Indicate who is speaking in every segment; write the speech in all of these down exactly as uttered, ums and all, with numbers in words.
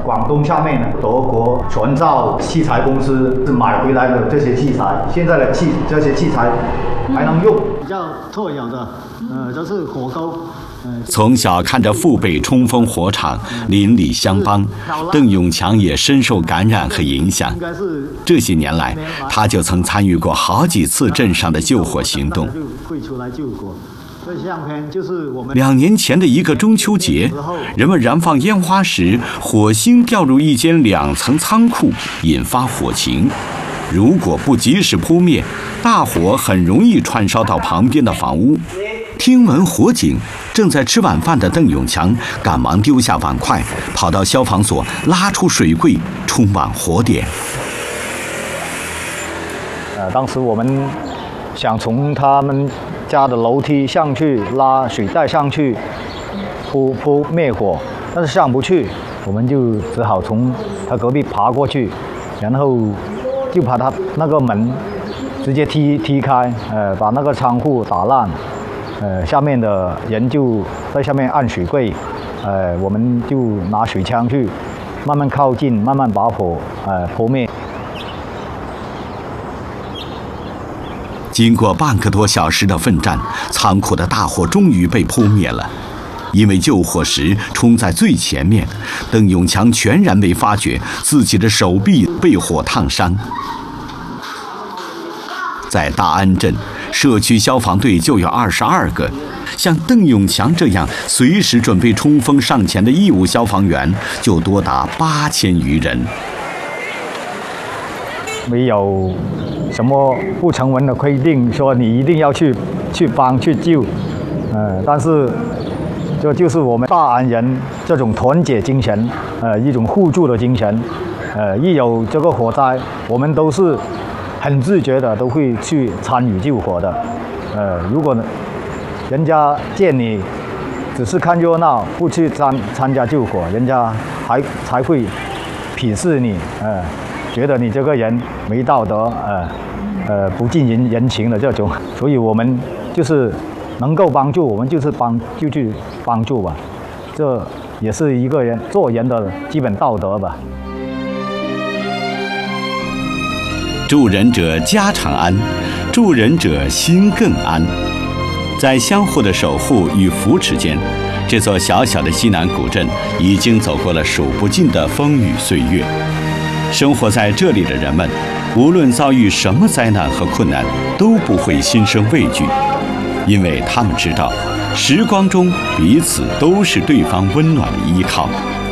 Speaker 1: 广东下面的德国全造器材公司是买回来的这些器材，现在的器这些器材还能用。比较特有的，呃，就是火钩。
Speaker 2: 从小看着父辈冲锋火场，邻里相帮，邓永强也深受感染和影响。这些年来，他就曾参与过好几次镇上的救火行动。两年前的一个中秋节，人们燃放烟花时，火星掉入一间两层仓库，引发火情。如果不及时扑灭，大火很容易串烧到旁边的房屋。听闻火警，正在吃晚饭的邓永强赶忙丢下碗筷，跑到消防所拉出水柜，冲往火点。
Speaker 1: 呃，当时我们想从他们家的楼梯上去拉水带上去扑扑灭火，但是上不去，我们就只好从他隔壁爬过去，然后就把他那个门直接踢踢开，呃，把那个仓库打烂。呃，下面的人就在下面按水柜，呃，我们就拿水枪去慢慢靠近，慢慢把火呃扑灭。
Speaker 2: 经过半个多小时的奋战，仓库的大火终于被扑灭了。因为救火时冲在最前面，邓永强全然没发觉自己的手臂被火烫伤。在大安镇，社区消防队就有二十二个，像邓永强这样随时准备冲锋上前的义务消防员就多达八千余人。
Speaker 1: 没有什么不成文的规定说你一定要去去帮去救，呃，但是这就是我们大安人这种团结精神，呃，一种互助的精神，呃，一有这个火灾，我们都是很自觉的都会去参与救火的，呃，如果人家见你只是看热闹，不去参参加救火，人家还才会鄙视你，呃，觉得你这个人没道德，呃，呃，不近人人情的这种，所以我们就是能够帮助，我们就是帮就去帮助吧，这也是一个人做人的基本道德吧。
Speaker 2: 助人者家常安，助人者心更安。在相互的守护与扶持间，这座小小的西南古镇已经走过了数不尽的风雨岁月。生活在这里的人们，无论遭遇什么灾难和困难，都不会心生畏惧，因为他们知道，时光中彼此都是对方温暖的依靠。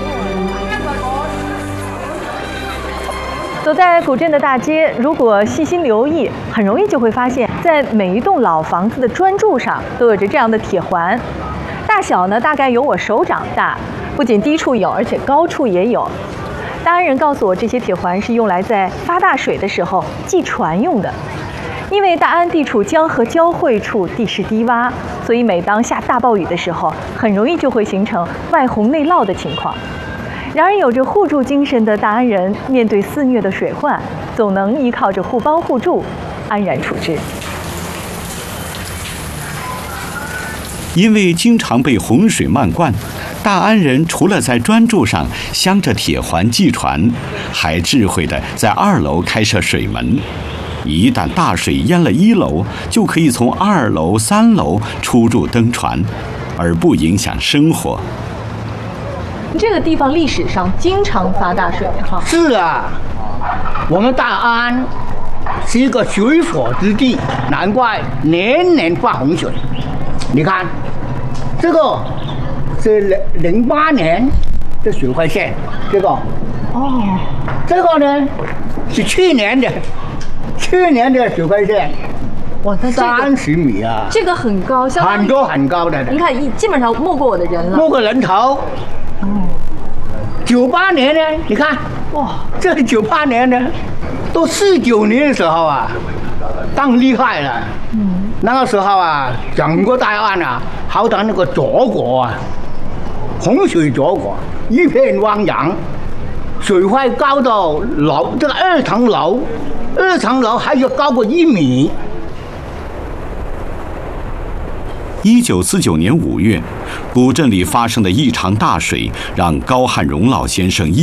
Speaker 3: 走在古镇的大街，如果细心留意，很容易就会发现，在每一栋老房子的砖柱上都有着这样的铁环，大小呢大概有我手掌大，不仅低处有，而且高处也有。大安人告诉我，这些铁环是用来在发大水的时候系船用的。因为大安地处江河交汇处，地势低洼，所以每当下大暴雨的时候，很容易就会形成外洪内涝的情况。然而，有着互助精神的大安人，面对肆虐的水患，总能依靠着互帮互助，安然处之。
Speaker 2: 因为经常被洪水漫灌，大安人除了在砖柱上镶着铁环系船，还智慧地在二楼开设水门。一旦大水淹了一楼，就可以从二楼、三楼出入登船，而不影响生活。
Speaker 3: 这个地方历史上经常发大水哈。
Speaker 4: 是啊，我们大安是一个水火之地，难怪年年发洪水。你看，这个是零零八年的水患线，这个哦，这个呢是去年的，去年的水患线。
Speaker 3: 哇，那
Speaker 4: 三十米啊！
Speaker 3: 这个很高，相当于
Speaker 4: 很高很高的。
Speaker 3: 你看，基本上没过我的人了，
Speaker 4: 没过人头。九八年呢？你看，哇，这九八年呢，都四九年的时候啊，更厉害了。嗯，那个时候啊，整个大安啊，好像那个泽国啊，洪水泽国，一片汪洋，水位高到楼这个二层楼，二层楼还有高过一米。
Speaker 2: 一九四九年五月，古镇里发生的一场大水，让高汉荣老先生一